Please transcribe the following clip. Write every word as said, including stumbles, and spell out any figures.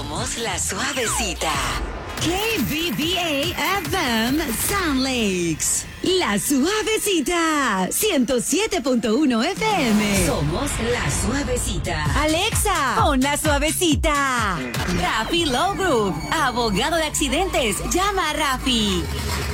Somos la suavecita. K B B A F M Sound Lakes. La suavecita. ciento siete punto uno F M. Somos la suavecita. Alexa, pon la suavecita. Rafi Low Group, abogado de accidentes. Llama a Rafi.